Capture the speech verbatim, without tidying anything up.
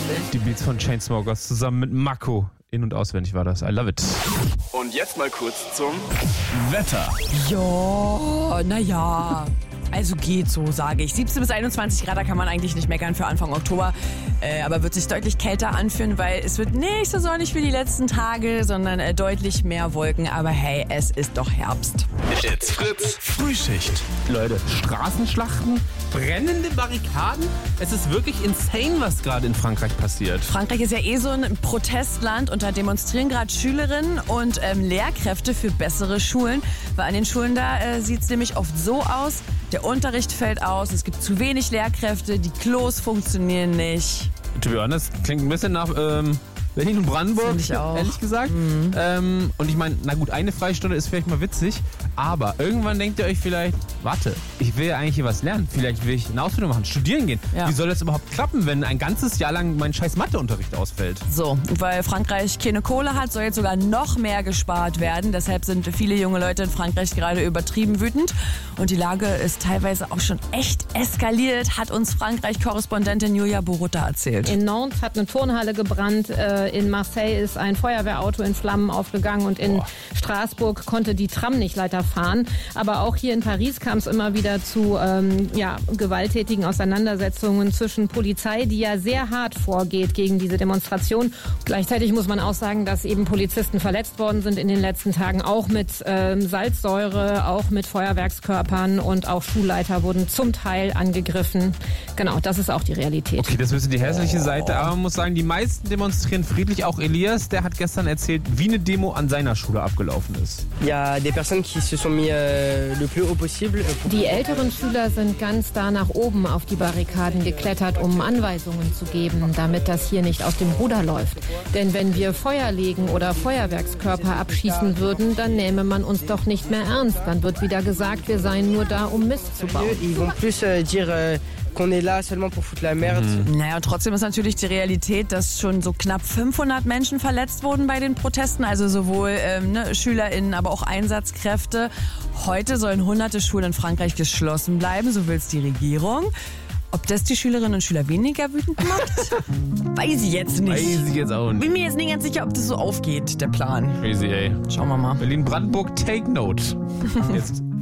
Die Beats von Chainsmokers zusammen mit Mako. In- und auswendig war das. I love it. Und jetzt mal kurz zum Wetter. Ja, naja. Also geht so, sage ich. siebzehn bis einundzwanzig Grad, da kann man eigentlich nicht meckern für Anfang Oktober. Äh, aber wird sich deutlich kälter anfühlen, weil es wird nicht so sonnig wie die letzten Tage, sondern äh, deutlich mehr Wolken. Aber hey, es ist doch Herbst. It's Fritz. Frühschicht. Leute, Straßenschlachten, brennende Barrikaden. Es ist wirklich insane, was gerade in Frankreich passiert. Frankreich ist ja eh so ein Protestland und da demonstrieren gerade Schülerinnen und ähm, Lehrkräfte für bessere Schulen. Weil an den Schulen da äh, sieht es nämlich oft so aus, der Unterricht fällt aus, es gibt zu wenig Lehrkräfte, die Klos funktionieren nicht. To be honest, klingt ein bisschen nach ähm, Berlin und Brandenburg, Find ich auch. ehrlich gesagt. Mhm. Ähm, und ich meine, na gut, eine Freistunde ist vielleicht mal witzig, aber irgendwann denkt ihr euch vielleicht, warte, ich will ja eigentlich hier was lernen. Vielleicht will ich eine Ausbildung machen, studieren gehen. Ja. Wie soll das überhaupt klappen, wenn ein ganzes Jahr lang mein scheiß Matheunterricht ausfällt? So, weil Frankreich keine Kohle hat, soll jetzt sogar noch mehr gespart werden. Deshalb sind viele junge Leute in Frankreich gerade übertrieben wütend. Und die Lage ist teilweise auch schon echt eskaliert, hat uns Frankreich-Korrespondentin Julia Borutta erzählt. In Nantes hat eine Turnhalle gebrannt, in Marseille ist ein Feuerwehrauto in Flammen aufgegangen und in Boah. Straßburg konnte die Tram nicht weiter fahren. Aber auch hier in Paris kam es immer wieder zu ähm, ja, gewalttätigen Auseinandersetzungen zwischen Polizei, die ja sehr hart vorgeht gegen diese Demonstration. Gleichzeitig muss man auch sagen, dass eben Polizisten verletzt worden sind in den letzten Tagen, auch mit ähm, Salzsäure, auch mit Feuerwerkskörpern und auch Schulleiter wurden zum Teil angegriffen. Genau, das ist auch die Realität. Okay, das ist ein bisschen die hässliche Seite, aber man muss sagen, die meisten demonstrieren friedlich. Auch Elias, der hat gestern erzählt, wie eine Demo an seiner Schule abgelaufen ist. Il y a des personnes qui se sont mis euh, le plus haut possible. Die älteren Schüler sind ganz da nach oben auf die Barrikaden geklettert, um Anweisungen zu geben, damit das hier nicht aus dem Ruder läuft. Denn wenn wir Feuer legen oder Feuerwerkskörper abschießen würden, dann nähme man uns doch nicht mehr ernst. Dann wird wieder gesagt, wir seien nur da, um Mist zu bauen. Ils vont plus euh, dire euh, qu'on est là seulement pour foutre la merde. Naja, und trotzdem ist natürlich die Realität, dass schon so knapp fünfhundert Menschen verletzt wurden bei den Protesten, also sowohl ähm, ne, SchülerInnen, aber auch Einsatzkräfte. Heute sollen hunderte Schulen in Frankreich geschlossen bleiben, so will es die Regierung. Ob das die Schülerinnen und Schüler weniger wütend macht? Weiß ich jetzt nicht. Weiß ich jetzt auch nicht. Bin mir jetzt nicht ganz sicher, ob das so aufgeht, der Plan. Crazy, ey. Schauen wir mal. Berlin-Brandenburg, take note. Jetzt